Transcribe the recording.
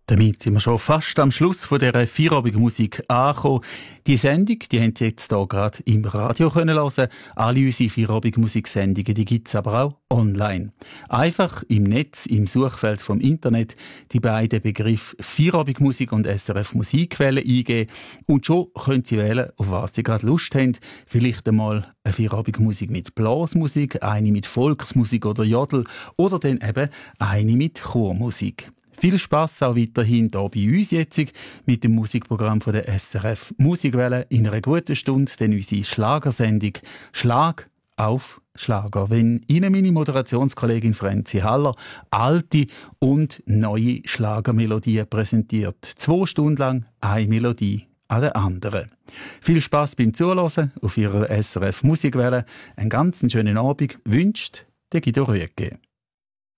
Damit sind wir schon fast am Schluss von dieser Feierabendmusik angekommen. Die Sendung, die haben Sie jetzt hier gerade im Radio hören. Alle unsere Feierabendmusik-Sendungen, die gibt es aber auch online. Einfach im Netz, im Suchfeld vom Internet, die beiden Begriffe Feierabendmusik und SRF Musikwelle eingeben und schon können Sie wählen, auf was Sie gerade Lust haben. Vielleicht einmal eine Feierabendmusik mit Blasmusik, eine mit Volksmusik oder Jodel oder dann eben eine mit Chormusik. Viel Spass auch weiterhin hier bei uns jetzt mit dem Musikprogramm von der SRF Musikwelle in einer guten Stunde, denn unsere Schlagersendung «Schlag auf Schlager». Wenn Ihnen meine Moderationskollegin Franzi Haller alte und neue Schlagermelodien präsentiert. 2 Stunden lang eine Melodie an der anderen. Viel Spass beim Zuhören auf Ihrer SRF Musikwelle. Einen ganz schönen Abend wünscht der Guido Rüegge.